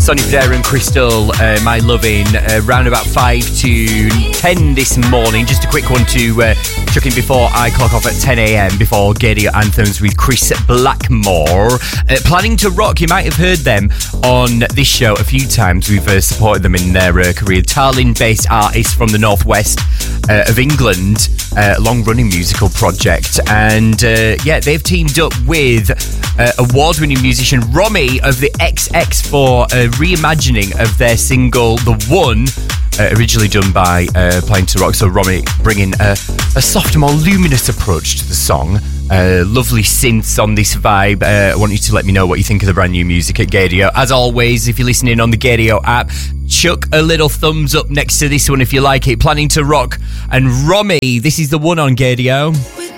Sonny Fodera and Crystal, My Lovin', round about 5 to 10 this morning. Just a quick one to chuck in before I clock off at 10 a.m. before Gaydio Anthems with Chris Blackmore. Planning to Rock, you might have heard them on this show a few times. We've supported them in their career. Tallinn-based artists from the northwest of England, long-running musical project. And they've teamed up with award-winning musician Romy of the XX for a reimagining of their single The One, originally done by Planning to Rock. So Romy bringing a softer, more luminous approach to the song. Lovely synths on this vibe. I want you to let me know what you think of the brand new music at Gaydio. As always, if you're listening on the Gaydio app, chuck a little thumbs up next to this one if you like it. Planning to Rock and Romy. This is The One on Gaydio.